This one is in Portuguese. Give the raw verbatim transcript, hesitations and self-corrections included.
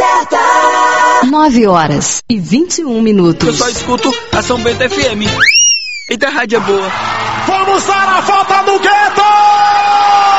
certa. nove horas e vinte e um minutos. Eu só escuto a São Bento F M. Eita, a rádio é boa. Vamos dar a volta no gueto!